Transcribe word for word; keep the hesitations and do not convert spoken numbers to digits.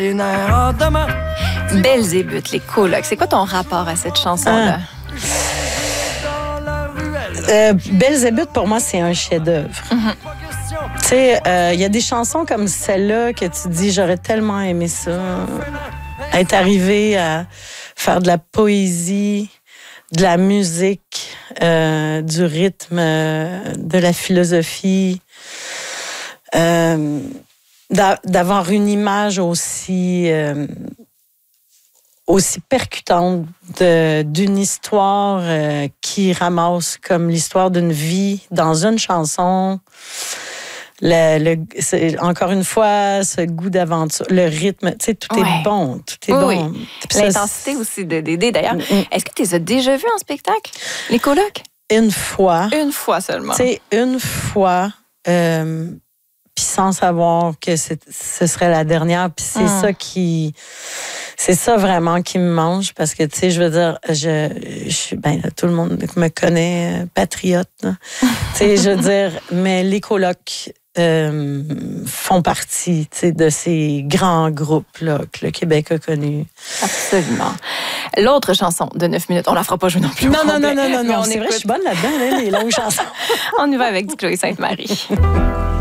Belzébuth, les colocs. C'est quoi ton rapport à cette chanson-là? Ah. Euh, Belzébuth, pour moi, c'est un chef-d'œuvre. Mm-hmm. Tu sais, il euh, y a des chansons comme celle-là que tu dis, j'aurais tellement aimé ça. Être arrivé à faire de la poésie, de la musique, euh, du rythme, euh, de la philosophie. Euh, d'avoir une image aussi, euh, aussi percutante de, d'une histoire euh, qui ramasse comme l'histoire d'une vie dans une chanson. Le, le, c'est, encore une fois, ce goût d'aventure, le rythme, tu sais, tout ouais. est bon, tout est oui, bon. Oui. L'intensité aussi de Dédé, d'ailleurs. Mm-hmm. Est-ce que tu les as déjà vus en spectacle, les colocs? Une fois. Une fois seulement. Tu sais, une fois, euh, puis sans savoir que c'est, ce serait la dernière, puis c'est mm. ça qui... C'est ça vraiment qui me mange, parce que, tu sais, je veux dire, je, je ben, tout le monde me connaît, patriote, tu sais, je veux dire, mais les colocs euh, font partie, tu sais, de ces grands groupes-là que le Québec a connus. Absolument. L'autre chanson de neuf minutes, on la fera pas jouer non plus. Non, non, non, non, non, non, c'est écoute... vrai, je suis bonne là-dedans, là, les longues chansons. On y va avec du Chloé Sainte-Marie.